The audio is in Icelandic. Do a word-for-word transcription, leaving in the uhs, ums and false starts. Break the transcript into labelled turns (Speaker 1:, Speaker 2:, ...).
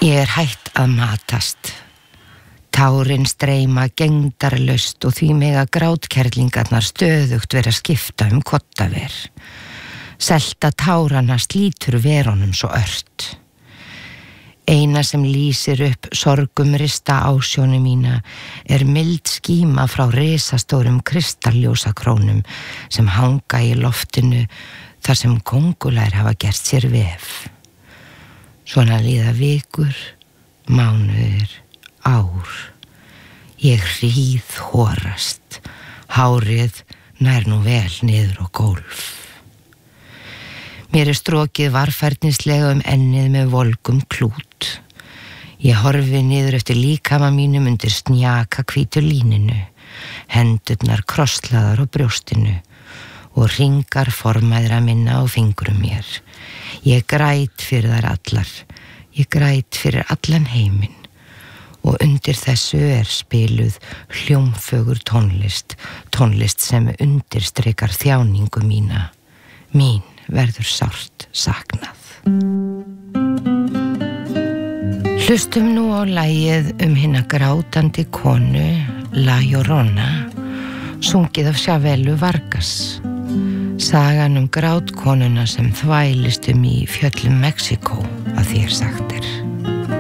Speaker 1: Ég er hætt að matast. Tárin streyma gengdarlaust og því mega grátkerlingarnar stöðugt vera að skipta um kottaver. Selta tárana slítur verunum svo ört. Eina sem lýsir upp sorgumrista ásjónu mína er mild skíma frá risastórum kristalljósakrónum sem hanga í loftinu þar sem kóngulær hafa gert sér vef. Svona líða vikur, mánuðir, ár. Ég hríð horast, hárið nær nú vel niður á gólf. Mér er strokið varfærnislega um ennið með volgum klút. Ég horfi niður eftir líkama mínum undir snjaka hvítu líninu, hendurnar krosslaðar á brjóstinu og hringar formæðra minna á fingrum mér. Ég græt fyrir þær allar, ég græt fyrir allan heiminn og undir þessu er spiluð hljómfögur tónlist, tónlist sem undirstrikar þjáningu mína. Mín verður sárt saknað. Hlustum nú á lagið um hina grátandi konu La Llorona, sungið af Chavelu Vargas. Sagan um grátkonuna sem þvælist um í fjöllum Mexíkó að þér sagt er.